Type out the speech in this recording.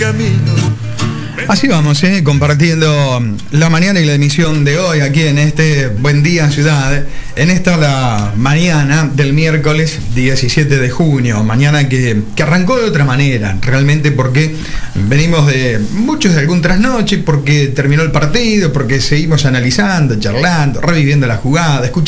camino. Así vamos, compartiendo la mañana y la emisión de hoy aquí en este Buen Día Ciudad, en esta la mañana del miércoles 17 de junio, mañana que arrancó de otra manera, realmente porque venimos de muchos de algún trasnoche, porque terminó el partido, porque seguimos analizando, charlando, reviviendo la jugada, escuchando